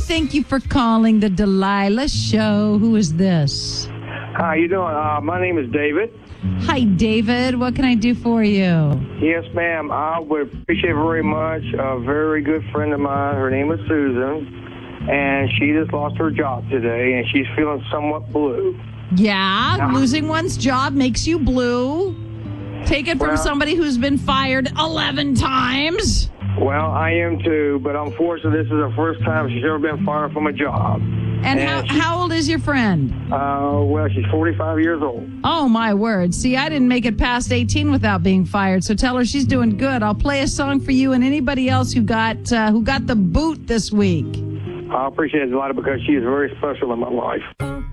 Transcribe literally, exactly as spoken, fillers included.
Thank you for calling the Delilah Show. Who is this? How you doing? Uh, my name is David. Hi, David. What can I do for you? Yes, ma'am. I would appreciate very much. A very good friend of mine. Her name is Susan, and she just lost her job today, and she's feeling somewhat blue. Yeah, Now, losing one's job makes you blue. Take it from Well- somebody who's been fired eleven times. Well, I am too, but unfortunately, this is the first time she's ever been fired from a job. And how, she- how old is your friend? Uh, well, she's forty-five years old. Oh, my word. See, I didn't make it past eighteen without being fired, so tell her she's doing good. I'll play a song for you and anybody else who got uh, who got the boot this week. I appreciate it a lot because she is very special in my life.